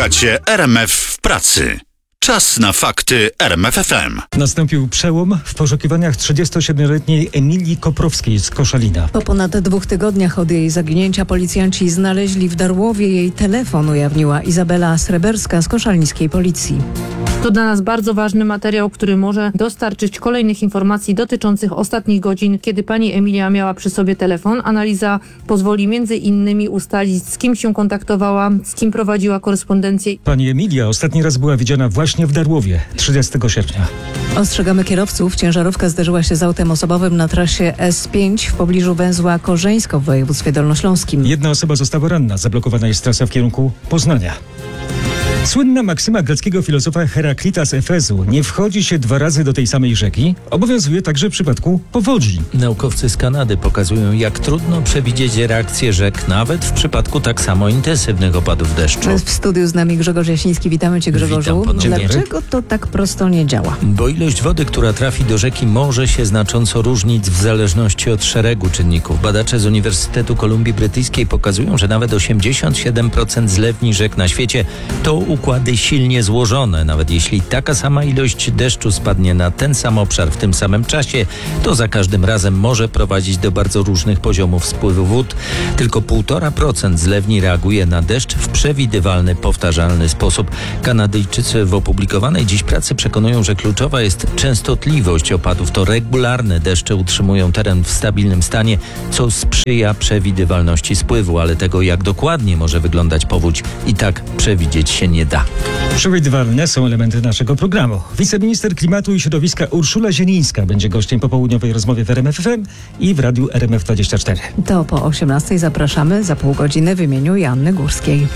Słuchacie RMF w pracy. Czas na fakty RMF FM. Nastąpił przełom w poszukiwaniach 37-letniej Emilii Koprowskiej z Koszalina. Po ponad 2 tygodniach od jej zaginięcia policjanci znaleźli w Darłowie jej telefon, ujawniła Izabela Sreberska z koszalińskiej policji. To dla nas bardzo ważny materiał, który może dostarczyć kolejnych informacji dotyczących ostatnich godzin, kiedy pani Emilia miała przy sobie telefon. Analiza pozwoli między innymi ustalić, z kim się kontaktowała, z kim prowadziła korespondencję. Pani Emilia ostatni raz była widziana właśnie w Darłowie 30 sierpnia. Ostrzegamy kierowców. Ciężarówka zderzyła się z autem osobowym na trasie S5 w pobliżu węzła Korzeńsko w województwie dolnośląskim. Jedna osoba została ranna. Zablokowana jest trasa w kierunku Poznania. Słynna maksyma greckiego filozofa Heraklita z Efezu: nie wchodzi się 2 razy do tej samej rzeki, obowiązuje także w przypadku powodzi. Naukowcy z Kanady pokazują, jak trudno przewidzieć reakcję rzek, nawet w przypadku tak samo intensywnych opadów deszczu. W studiu z nami Grzegorz Jasiński. Witamy Cię, Grzegorzu. Witam ponownie. Dlaczego to tak prosto nie działa? Bo ilość wody, która trafi do rzeki, może się znacząco różnić w zależności od szeregu czynników. Badacze z Uniwersytetu Kolumbii Brytyjskiej pokazują, że nawet 87% zlewni rzek na świecie to układy silnie złożone. Nawet jeśli taka sama ilość deszczu spadnie na ten sam obszar w tym samym czasie, to za każdym razem może prowadzić do bardzo różnych poziomów spływu wód. Tylko 1,5% zlewni reaguje na deszcz w przewidywalny, powtarzalny sposób. Kanadyjczycy w opublikowanej dziś pracy przekonują, że kluczowa jest częstotliwość opadów. To regularne deszcze utrzymują teren w stabilnym stanie, co sprzyja przewidywalności spływu, ale tego, jak dokładnie może wyglądać powódź, i tak przewidzieć się nie da. Przewidywalne są elementy naszego programu. Wiceminister Klimatu i Środowiska Urszula Zielińska będzie gościem popołudniowej rozmowy w RMF FM i w radiu RMF24. To po 18:00 zapraszamy, za pół godziny w imieniu Joanny Górskiej.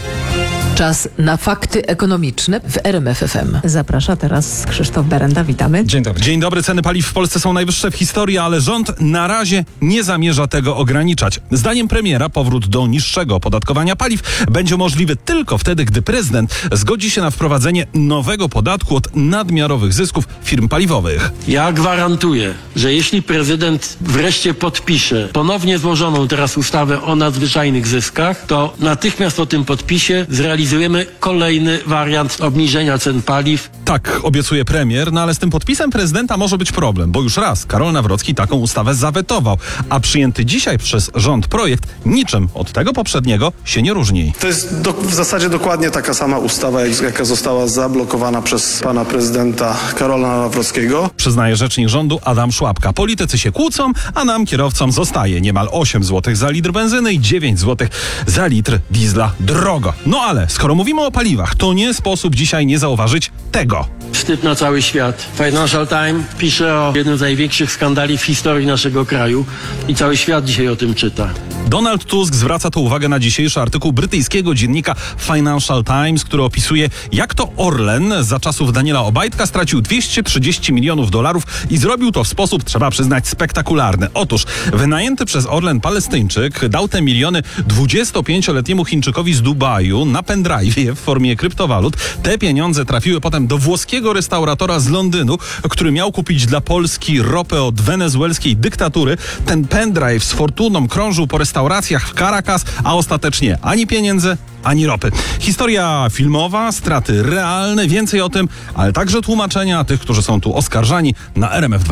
Czas na fakty ekonomiczne w RMF FM. Zaprasza teraz Krzysztof Berenda. Witamy. Dzień dobry. Dzień dobry. Ceny paliw w Polsce są najwyższe w historii, ale rząd na razie nie zamierza tego ograniczać. Zdaniem premiera powrót do niższego opodatkowania paliw będzie możliwy tylko wtedy, gdy prezydent zgodzi się na wprowadzenie nowego podatku od nadmiarowych zysków firm paliwowych. Ja gwarantuję, że jeśli prezydent wreszcie podpisze ponownie złożoną teraz ustawę o nadzwyczajnych zyskach, to natychmiast po tym podpisie zrealizujemy kolejny wariant obniżenia cen paliw. Tak obiecuje premier, no ale z tym podpisem prezydenta może być problem, bo już raz Karol Nawrocki taką ustawę zawetował, a przyjęty dzisiaj przez rząd projekt niczym od tego poprzedniego się nie różni. To jest w zasadzie dokładnie taka sama ustawa, jaka została zablokowana przez pana prezydenta Karola Nawrockiego. Przyznaje rzecznik rządu Adam Szłapka. Politycy się kłócą, a nam, kierowcom, zostaje niemal 8 zł za litr benzyny i 9 zł za litr diesla. Drogo. No ale skoro mówimy o paliwach, to nie sposób dzisiaj nie zauważyć tego. Wstyd na cały świat. Financial Times pisze o jednym z największych skandali w historii naszego kraju i cały świat dzisiaj o tym czyta. Donald Tusk zwraca tu uwagę na dzisiejszy artykuł brytyjskiego dziennika Financial Times, który opisuje, jak to Orlen za czasów Daniela Obajtka stracił $230 milionów i zrobił to w sposób, trzeba przyznać, spektakularny. Otóż wynajęty przez Orlen Palestyńczyk dał te miliony 25-letniemu Chińczykowi z Dubaju na pendrive'ie w formie kryptowalut. Te pieniądze trafiły potem do włoskiego restauratora z Londynu, który miał kupić dla Polski ropę od wenezuelskiej dyktatury. Ten pendrive z fortuną krążył po restauracjach w Caracas, a ostatecznie ani pieniędzy, ani ropy. Historia filmowa, straty realne, więcej o tym, ale także tłumaczenia tych, którzy są tu oskarżani, na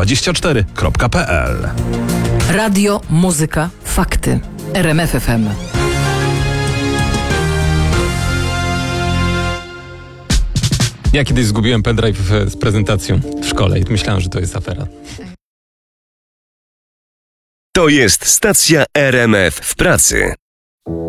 rmf24.pl. Radio, muzyka, fakty. RMF FM. Ja kiedyś zgubiłem pendrive z prezentacją w szkole i myślałem, że to jest afera. To jest stacja RMF w pracy.